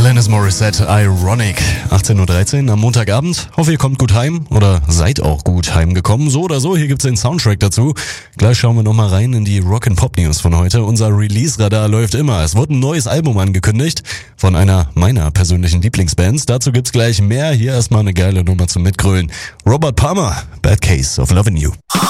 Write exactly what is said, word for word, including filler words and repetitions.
Alanis Morissette, Ironic. achtzehn Uhr dreizehn am Montagabend. Hoffe, ihr kommt gut heim oder seid auch gut heimgekommen. So oder so, hier gibt's den Soundtrack dazu. Gleich schauen wir nochmal rein in die Rock and Pop News von heute. Unser Release-Radar läuft immer. Es wurde ein neues Album angekündigt von einer meiner persönlichen Lieblingsbands. Dazu gibt's gleich mehr. Hier erstmal eine geile Nummer zum Mitgrölen. Robert Palmer, Bad Case of Lovin' You.